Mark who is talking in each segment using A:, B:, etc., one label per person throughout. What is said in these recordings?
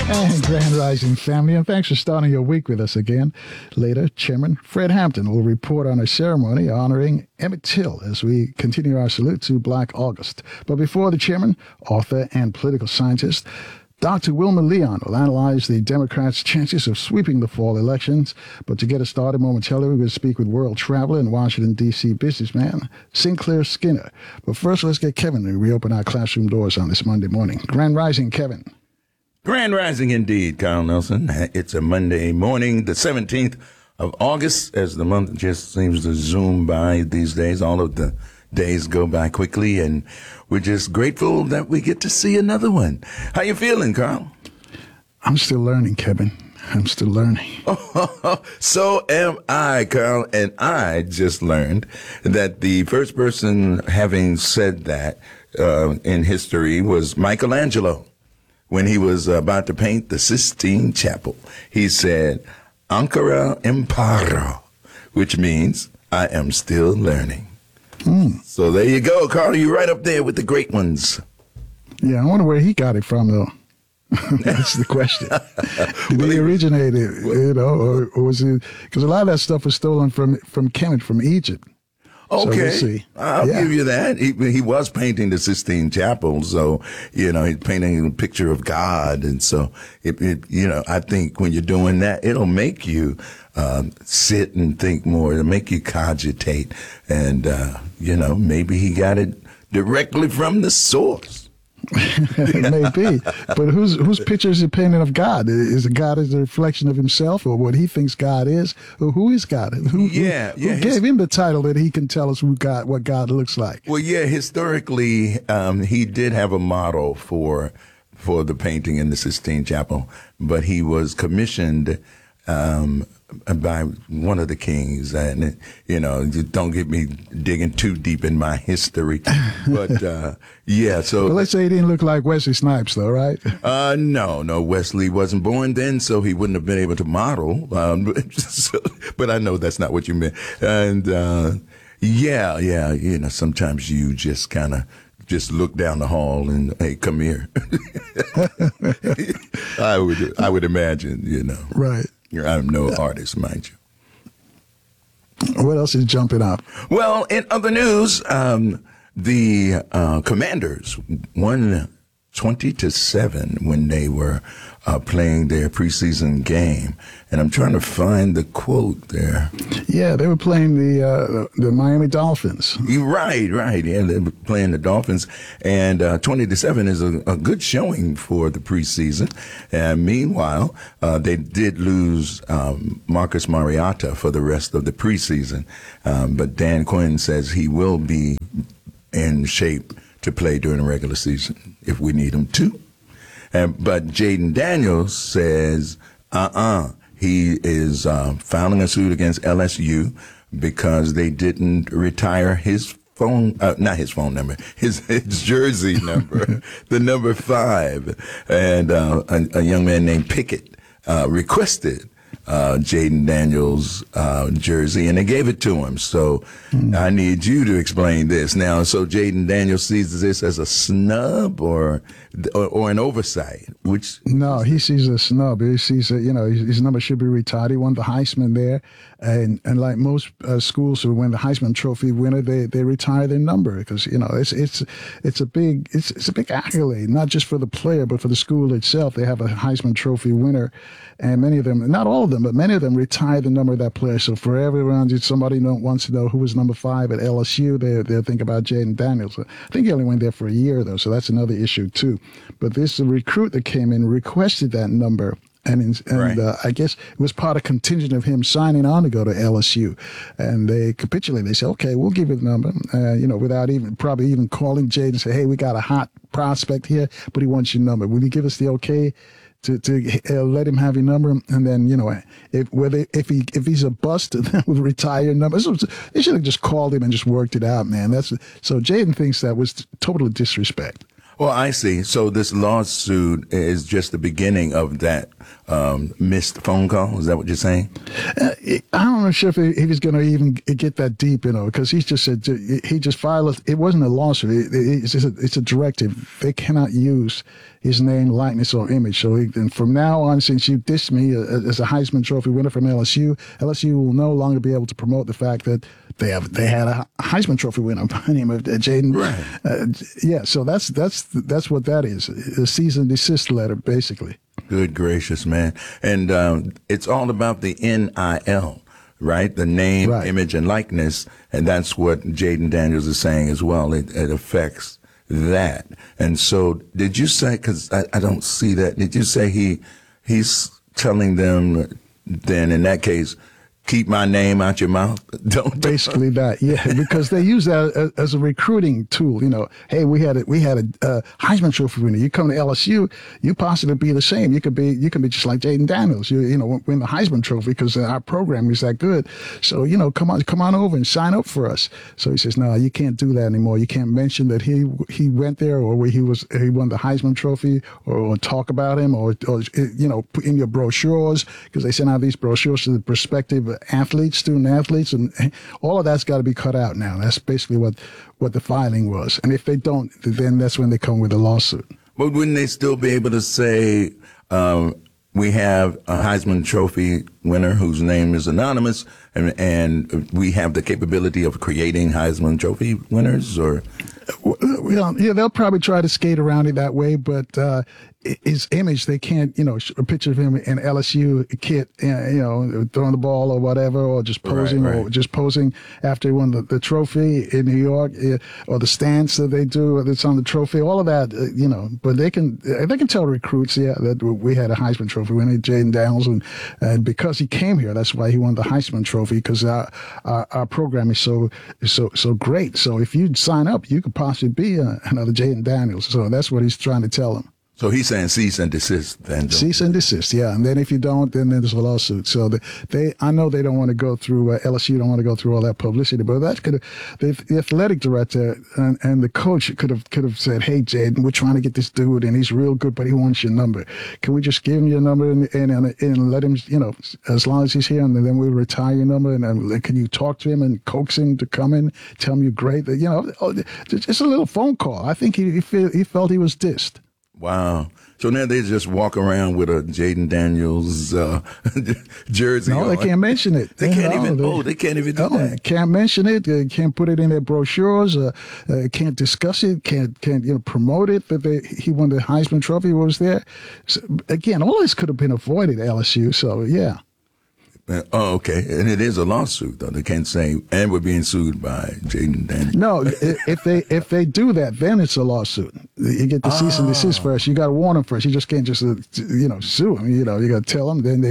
A: And Grand Rising family, and thanks for starting your week with us again. Later, Chairman Fred Hampton will report on a ceremony honoring Emmett Till as we continue our salute to Black August. But before the chairman, author and political scientist Dr. Wilmer Leon will analyze the Democrats' chances of sweeping the fall elections. But to get us started momentarily, we're going to speak with world traveler and Washington, D.C. businessman Sinclair Skinner. But first, let's get Kevin to reopen our classroom doors on this Monday morning. Grand Rising, Kevin.
B: Grand Rising indeed, Carl Nelson. It's a Monday morning, the 17th of August, as the month just seems to zoom by these days. All of the days go by quickly, and we're just grateful that we get to see another one. How you feeling, Carl?
A: I'm still learning, Kevin. I'm still learning.
B: So am I, Carl, and I just learned that the first person having said that in history was Michelangelo. When he was about to paint the Sistine Chapel, he said, Ancora imparo, which means I am still learning. So there you go, Carl. You're right up there with the great ones.
A: Yeah, I wonder where he got it from, though. That's the question. Did he originate it, or was it? Because a lot of that stuff was stolen from Kemet, from Egypt.
B: Okay,
A: so we'll see.
B: I'll give you that. He was painting the Sistine Chapel, so, he's painting a picture of God. And so, I think when you're doing that, it'll make you sit and think more. It'll make you cogitate. And, maybe he got it directly from the source.
A: Maybe, but whose picture is he painting of God? Is God as a reflection of himself, or what he thinks God is, or who is God? Who gave him the title that he can tell us what God looks like?
B: Well, historically, he did have a model for the painting in the Sistine Chapel, but he was commissioned by one of the kings, and don't get me digging too deep in my history, but so
A: well, let's say he didn't look like Wesley Snipes, though, right?
B: No, Wesley wasn't born then, so he wouldn't have been able to model. But I know that's not what you meant, and sometimes you just kind of just look down the hall and, hey, come here. I would imagine,
A: right.
B: I'm no artist, mind you.
A: What else is jumping up?
B: Well, in other news, the Commanders won 20-7 when they were playing their preseason game, and I'm trying to find the quote there.
A: Yeah, they were playing the Miami Dolphins.
B: Right. Yeah, they were playing the Dolphins, and 20-7 is a good showing for the preseason. And meanwhile, they did lose Marcus Mariota for the rest of the preseason, but Dan Quinn says he will be in shape to play during the regular season if we need him to. But Jaden Daniels says, he is filing a suit against LSU because they didn't retire his not his phone number, his jersey number, the number 5. And a young man named Pickett requested Jaden Daniels' jersey, and they gave it to him. So I need you to explain this now. So Jaden Daniels sees this as a snub or an oversight?
A: No, he sees a snub. He sees that his number should be retired. He won the Heisman there, and like most schools who win the Heisman Trophy winner, they retire their number because it's a big accolade, not just for the player but for the school itself. They have a Heisman Trophy winner, and many of them, not all of them, but many of them retire the number of that player. So for everyone, if somebody wants to know who was number 5 at LSU, they'll think about Jaden Daniels. I think he only went there for a year though, so that's another issue too. But this recruit that came in requested that number. And I guess it was part of contingent of him signing on to go to LSU. And they capitulated. They said, okay, we'll give you the number, without probably even calling Jaden and say, hey, we got a hot prospect here, but he wants your number. Will you give us the okay to let him have your number? And then, if he's a bust, then we'll retire your number. So they should have just called him and just worked it out, man. So Jaden thinks that was total disrespect.
B: Well, I see. So this lawsuit is just the beginning of that missed phone call. Is that what you're saying?
A: I'm not sure if he was going to even get that deep, because he just said he just filed. It wasn't a lawsuit. It's a directive. They cannot use his name, likeness, or image. So and from now on, since you dissed me as a Heisman Trophy winner from LSU, LSU will no longer be able to promote the fact that they had a Heisman Trophy winner by the name of Jaden.
B: Right.
A: Yeah. So that's what that is. A cease and desist letter, basically.
B: Good gracious, man. And it's all about the NIL, right? The name,
A: Right.
B: image, and likeness. And that's what Jaden Daniels is saying as well. It affects that. And so did you say, because I don't see that, did you say he's telling them then in that case, keep my name out your mouth? Don't
A: Basically that, yeah, because they use that as a recruiting tool. Hey, we had a Heisman Trophy winner. You come to LSU, you possibly be the same. You can be just like Jaden Daniels. You win the Heisman Trophy because our program is that good. So come on over and sign up for us. So he says, no, you can't do that anymore. You can't mention that he went there or where he won the Heisman Trophy or talk about him or put in your brochures, because they send out these brochures to the prospective athletes, student athletes, and all of that's got to be cut out now. That's basically what the filing was. And if they don't, then that's when they come with a lawsuit.
B: But wouldn't they still be able to say, we have a Heisman Trophy winner whose name is anonymous, and we have the capability of creating Heisman Trophy winners? Or
A: Well, yeah, they'll probably try to skate around it that way, but his image, they can't, a picture of him in LSU kit, throwing the ball or whatever, or just posing,
B: Right.
A: or just posing after he won the trophy in New York, or the stance that they do that's on the trophy, all of that, But they can tell recruits, that we had a Heisman Trophy winner, Jaden Daniels, and because he came here, that's why he won the Heisman Trophy, because our program is so great. So if you sign up, you could possibly be another Jaden Daniels. So that's what he's trying to tell them.
B: so he's saying cease and desist. Then
A: Cease and desist, yeah. And then if you don't, then there's a lawsuit. So I know they don't want to go through, LSU don't want to go through all that publicity, but the athletic director and the coach could have said, hey, Jaden, we're trying to get this dude, and he's real good, but he wants your number. Can we just give him your number and let him, as long as he's here, and then we'll retire your number, and can you talk to him and coax him to come in, tell him you're great? Just a little phone call. I think he felt he was dissed.
B: Wow. So now they just walk around with a Jaden Daniels jersey
A: No,
B: on.
A: they can't mention it.
B: They can't even do that.
A: Can't mention it. Can't put it in their brochures. Can't discuss it. Can't promote it. That he won the Heisman Trophy. Was there? So, again, all this could have been avoided at LSU. So yeah.
B: Oh, okay. And it is a lawsuit, though. They can't say, and we're being sued by Jaden Daniels.
A: No, if they do that, then it's a lawsuit. You get the cease and desist first. You got to warn them first. You just can't just sue them. You got to tell them. Then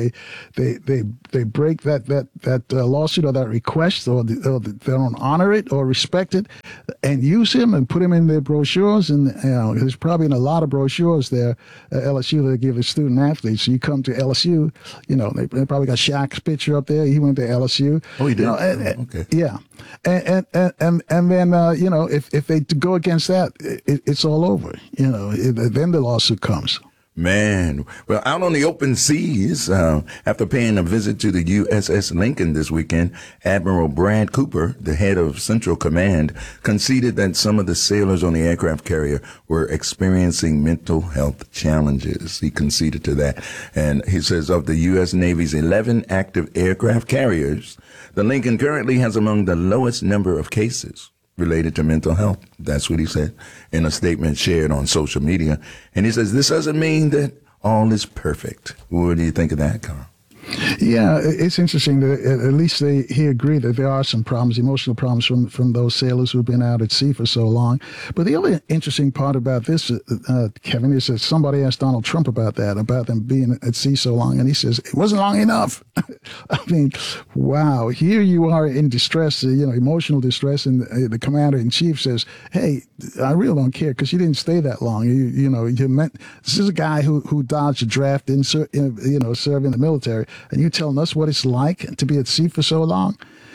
A: they break that lawsuit or that request, or they don't honor it or respect it, and use him and put him in their brochures. And there's probably in a lot of brochures there at LSU they give the student athletes. So you come to LSU, they probably got Shaq's picture up there. He went to LSU.
B: Oh, he did?
A: Okay. Yeah. And then, if they go against that, it's all over. Then the lawsuit comes.
B: Man, well, out on the open seas, after paying a visit to the USS Lincoln this weekend, Admiral Brad Cooper, the head of Central Command, conceded that some of the sailors on the aircraft carrier were experiencing mental health challenges. He conceded to that. And he says of the U.S. Navy's 11 active aircraft carriers, the Lincoln currently has among the lowest number of cases related to mental health. That's what he said in a statement shared on social media. And he says, this doesn't mean that all is perfect. What do you think of that, Carl?
A: Yeah, it's interesting that at least he agreed that there are some problems, emotional problems from those sailors who've been out at sea for so long. But the other interesting part about this, Kevin, is that somebody asked Donald Trump about them being at sea so long, and he says, it wasn't long enough. I mean, wow, here you are in distress, emotional distress, and the commander-in-chief says, hey, I really don't care because you didn't stay that long. This is a guy who dodged a draft and serve in the military, and you telling us what it's like to be at sea for so long?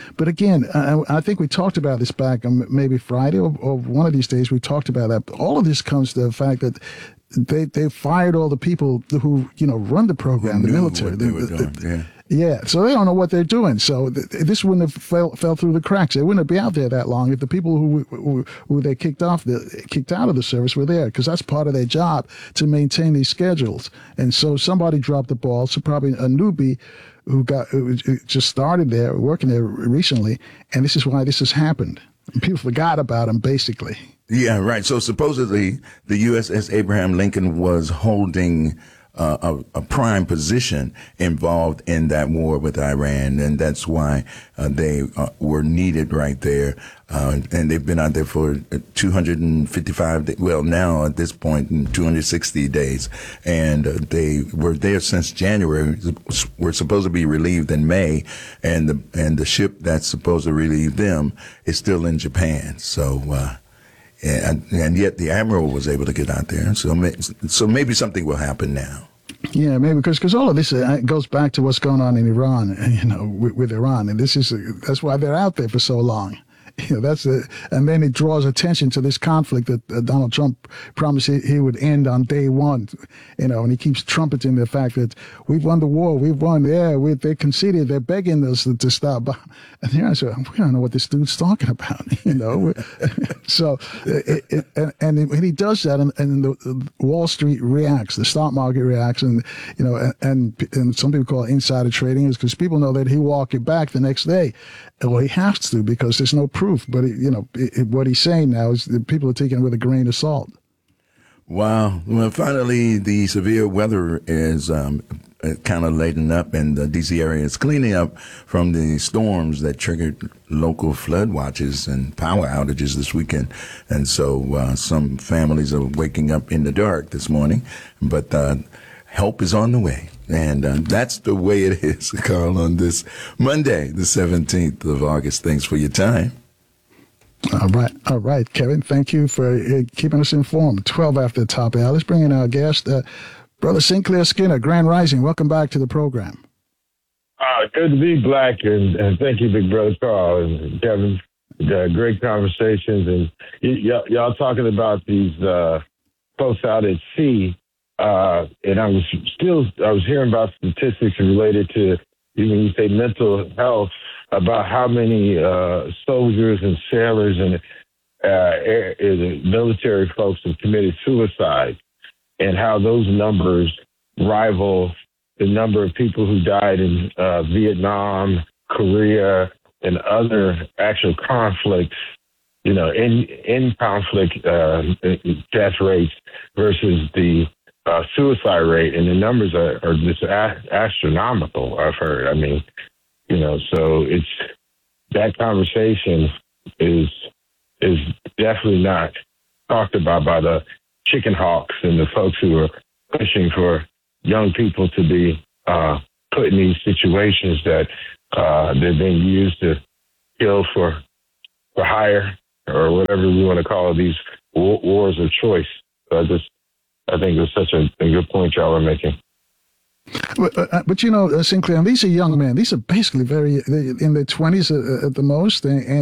A: But again, I think we talked about this back on maybe Friday or one of these days. We talked about that. But all of this comes to the fact that they fired all the people who run the program, the military.
B: They were doing. Yeah.
A: Yeah, so they don't know what they're doing. So this wouldn't have fell through the cracks. They wouldn't be out there that long if the people who they kicked out of the service were there, because that's part of their job, to maintain these schedules. And so somebody dropped the ball. So probably a newbie who just started there, working there recently, and this is why this has happened. People forgot about him, basically.
B: Yeah, right. So supposedly the USS Abraham Lincoln was holding a prime position involved in that war with Iran, and that's why they were needed right there. And they've been out there for 255 days. Well, now at this point, 260 days, and they were there since January. Were supposed to be relieved in May, and the ship that's supposed to relieve them is still in Japan. So. And yet the admiral was able to get out there. So maybe something will happen now.
A: Yeah, maybe because all of this goes back to what's going on in Iran, with Iran, and that's why they're out there for so long. That's it. And then it draws attention to this conflict that Donald Trump promised he would end on day one, and he keeps trumpeting the fact that we've won the war, we've won. Yeah, they conceded, they're begging us to stop. And here I said, we don't know what this dude's talking about, So, and when he does that, and the Wall Street reacts, the stock market reacts, and some people call it insider trading, is because people know that he walk it back the next day. Well, he has to, because there's no proof. But what he's saying now is that people are taking it with a grain of salt.
B: Wow. Well, finally, the severe weather is kind of letting up, and the D.C. area is cleaning up from the storms that triggered local flood watches and power outages this weekend. And so some families are waking up in the dark this morning, but help is on the way. And that's the way it is, Carl, on this Monday, the 17th of August. Thanks for your time.
A: All right, Kevin. Thank you for keeping us informed. 12 after the top hour. Let's bring in our guest, Brother Sinclair Skinner, Grand Rising. Welcome back to the program.
C: Good to be black, and thank you, Big Brother Carl and Kevin. Great conversations, and y'all talking about these folks out at sea. And I was hearing about statistics related to, when you say mental health, about how many soldiers and sailors and military folks have committed suicide, and how those numbers rival the number of people who died in Vietnam, Korea, and other actual conflicts, in conflict death rates versus the suicide rate. And the numbers are just astronomical, I've heard. I mean, so it's, that conversation is definitely not talked about by the chicken hawks and the folks who are pushing for young people to be put in these situations that they're being used to kill for hire, or whatever we want to call it, these wars of choice. So I think it's such a good point y'all are making.
A: But Sinclair, these are young men. These are basically in their 20s at the most, and